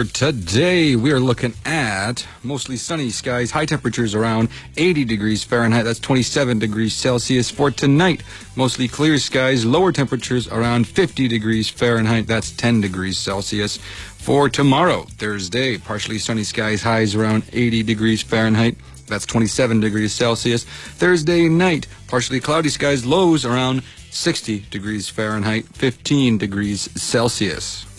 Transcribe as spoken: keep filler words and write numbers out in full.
For today, we are looking at mostly sunny skies, high temperatures around eighty degrees Fahrenheit, that's twenty-seven degrees Celsius. For tonight, mostly clear skies, lower temperatures around fifty degrees Fahrenheit, that's ten degrees Celsius. For tomorrow, Thursday, partially sunny skies, highs around eighty degrees Fahrenheit, that's twenty-seven degrees Celsius. Thursday night, partially cloudy skies, lows around sixty degrees Fahrenheit, fifteen degrees Celsius.